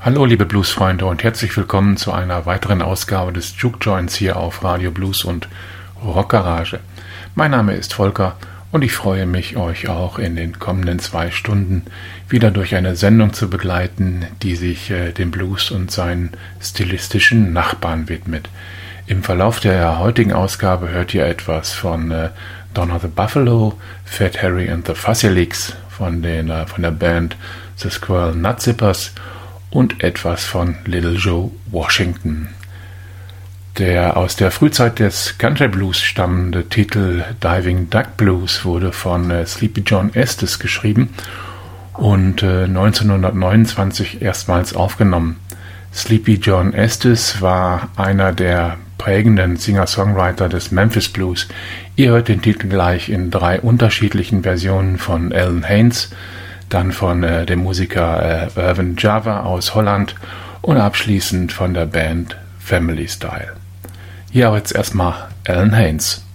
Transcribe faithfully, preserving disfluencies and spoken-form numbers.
Hallo liebe Bluesfreunde und herzlich willkommen zu einer weiteren Ausgabe des Juke Joints hier auf Radio Blues und Rockgarage. Mein Name ist Volker und ich freue mich, euch auch in den kommenden zwei Stunden wieder durch eine Sendung zu begleiten, die sich äh, dem Blues und seinen stilistischen Nachbarn widmet. Im Verlauf der heutigen Ausgabe hört ihr etwas von äh, Donna the Buffalo, Fat Harry and the Fussilics von, den, äh, von der Band The Squirrel Nutzippers und etwas von Little Joe Washington. Der aus der Frühzeit des Country Blues stammende Titel Diving Duck Blues wurde von äh, Sleepy John Estes geschrieben und äh, neunzehnhundertneunundzwanzig erstmals aufgenommen. Sleepy John Estes war einer der prägenden Singer-Songwriter des Memphis Blues. Ihr hört den Titel gleich in drei unterschiedlichen Versionen von Alan Haynes, dann von äh, dem Musiker äh, Irvin Java aus Holland und abschließend von der Band Family Style. Hier aber jetzt erstmal Alan Haynes.